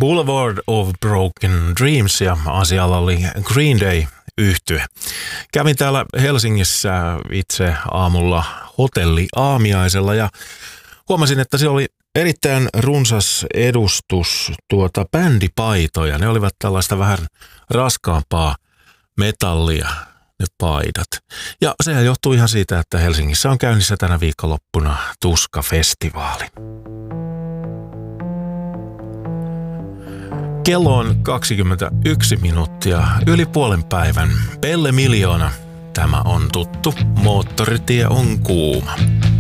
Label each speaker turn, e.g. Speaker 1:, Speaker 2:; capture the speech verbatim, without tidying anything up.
Speaker 1: Boulevard of Broken Dreams ja asialla oli Green Day -yhtye. Kävin täällä Helsingissä itse aamulla hotelli aamiaisella ja huomasin, että siellä oli erittäin runsas edustus tuota bändipaitoja. Ne olivat tällaista vähän raskaampaa metallia, ne paidat. Ja sehän johtuu ihan siitä, että Helsingissä on käynnissä tänä viikonloppuna Tuska-festivaali. Kello on kaksikymmentäyksi minuuttia yli puolen päivän. Pelle Miljoona. Tämä on tuttu. Moottoritie on kuuma.